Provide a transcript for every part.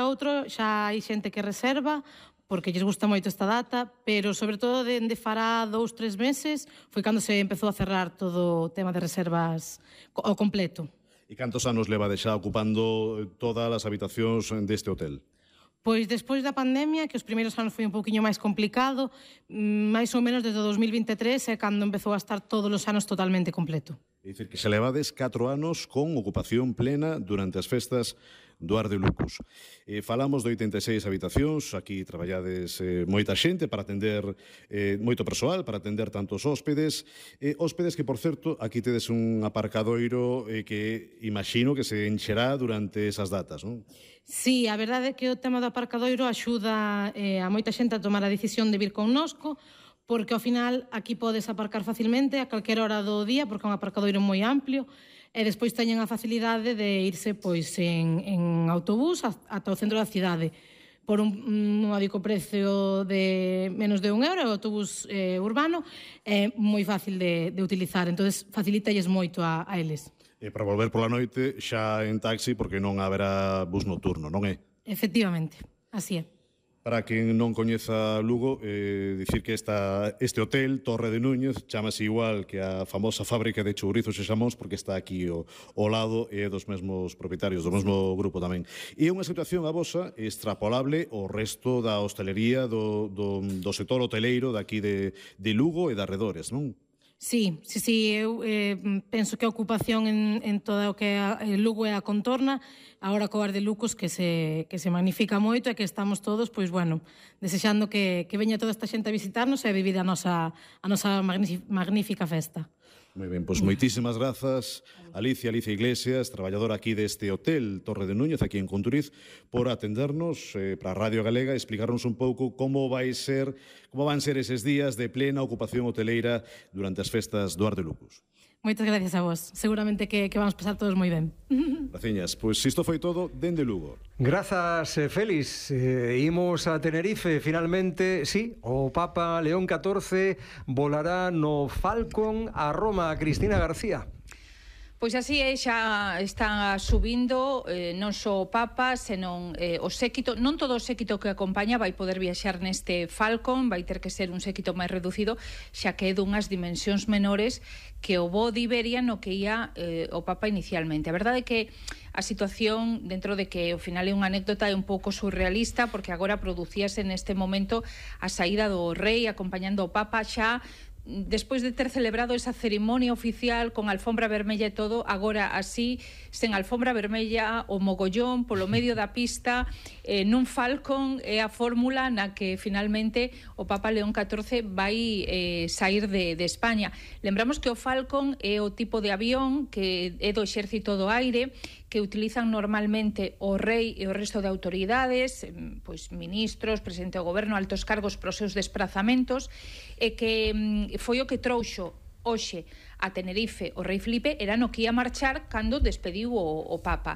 outro xa hai xente que reserva, porque lles gusta moito esta data, pero sobre todo dende fará 2-3 meses foi cando se empezou a cerrar todo o tema de reservas ao completo. E cantos anos leva xa ocupando todas as habitacións deste hotel? Pois despois da pandemia, que os primeiros anos foi un pouquiño máis complicado, máis ou menos desde 2023 é cando empezou a estar todos os anos totalmente completo. É dicir, que xa levades 4 anos con ocupación plena durante as festas do Ar de Lucos. Falamos de 86 habitacións, aquí traballades moita xente para atender moito persoal, para atender tantos hóspedes, hóspedes que, por certo, aquí tedes un aparcadoiro que imagino que se encherá durante esas datas, non? Sí, a verdade é que o tema do aparcadoiro axuda a moita xente a tomar a decisión de vir connosco, porque ao final aquí podes aparcar facilmente a calquera hora do día, porque é un aparcadoiro moi amplio, e despois teñen a facilidade de irse pois en autobús ata o centro da cidade por un módico precio de menos de €1, o autobús urbano é moi fácil de utilizar, entonces facilítalles moito a eles. E para volver pola noite xa en taxi, porque non haberá bus nocturno, non é? Efectivamente, así é. Para quen non coñeza Lugo, dicir que este hotel, Torre de Núñez, chamase igual que a famosa fábrica de chourizos e xamóns, porque está aquí ao lado e dos mesmos propietarios, do mesmo grupo tamén. E é unha situación a vosa extrapolable ao resto da hostelería do sector hoteleiro daqui de Lugo e de arredores, non? Sí, eu penso que a ocupación en toda o que é Lugo e a contorna, agora co Ar de Lucos que se magnifica moito e que estamos todos, pois bueno, desexando que veña toda esta xente a visitarnos e a vivir a nosa magnífica festa. Moi ben, pois moitísimas grazas Alicia Iglesias, traballadora aquí deste hotel Torre de Núñez, aquí en Conturiz, por atendernos para a Radio Galega e explicarnos un pouco como van ser eses días de plena ocupación hoteleira durante as festas do Ar de Lucos. Moitas gracias a vos. Seguramente que vamos pasar todos moi ben. Graciñas. Pois isto foi todo dende Lugo. Grazas, Félix. Imos a Tenerife, finalmente. Sí, o Papa León XIV volará no Falcon a Roma. Cristina García. Pois así é, xa está subindo non só o Papa, senón o séquito, non todo o séquito que acompaña vai poder viaxar neste Falcon, vai ter que ser un séquito máis reducido, xa que é dunhas dimensións menores que o voo de Iberia no que ia o Papa inicialmente. A verdade é que a situación, dentro de que ao final é unha anécdota, é un pouco surrealista, porque agora producíase neste momento a saída do rei acompañando o Papa xa despois de ter celebrado esa cerimonia oficial con alfombra vermella e todo, agora así, sen alfombra vermella, o mogollón polo medio da pista, nun Falcon, é a fórmula na que finalmente o Papa León XIV vai sair de España. Lembramos que o Falcon é o tipo de avión que é do exército do aire, que utilizan normalmente o rei e o resto de autoridades, pois ministros, presidente do goberno, altos cargos para os seus desplazamentos, e que foi o que trouxo hoxe a Tenerife o rei Filipe, era no que ia marchar cando despediu o Papa.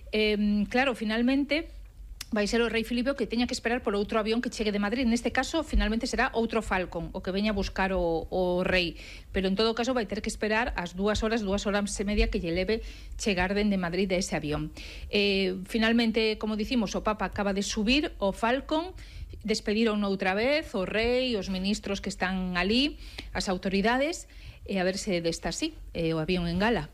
Claro, finalmente vai ser o rei Filipe o que teña que esperar por outro avión que chegue de Madrid. Neste caso, finalmente será outro Falcon o que veña a buscar o rei, pero en todo caso vai ter que esperar as 2 horas e media que lle leve chegar dende Madrid de ese avión. Finalmente, como dicimos, o Papa acaba de subir o Falcon, despediron outra vez o rei, os ministros que están ali, as autoridades, e a ver se desta así, o avión en gala.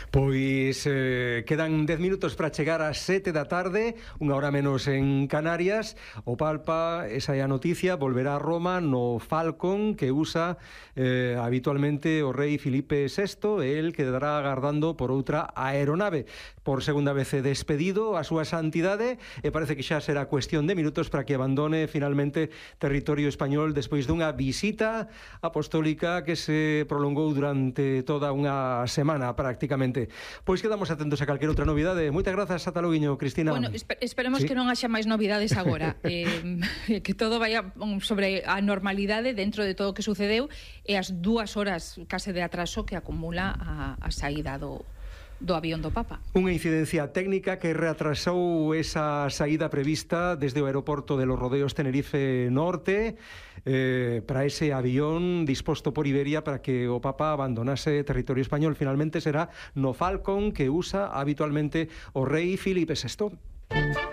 Pois quedan 10 minutos para chegar ás 7 da tarde, unha hora menos en Canarias. O Papa, esa é a noticia, volverá a Roma no Falcon que usa habitualmente o rei Filipe VI, e el quedará agardando por outra aeronave. Por segunda vez despedido a súa santidade, e parece que xa será cuestión de minutos para que abandone finalmente territorio español despois dunha visita apostólica que se prolongou durante toda unha semana prácticamente. Pois quedamos atentos a calquer outra novidade. Moitas grazas, ata loguiño, Cristina. Bueno, esperemos ¿sí? Que non haxa máis novidades agora, que todo vaya sobre a normalidade dentro de todo o que sucedeu e as 2 horas case de atraso que acumula a saída do avión do Papa. Unha incidencia técnica que retrasou esa saída prevista desde o aeroporto de Los Rodeos Tenerife Norte para ese avión disposto por Iberia para que o Papa abandonase territorio español. Finalmente será no Falcon que usa habitualmente o rei Filipe VI.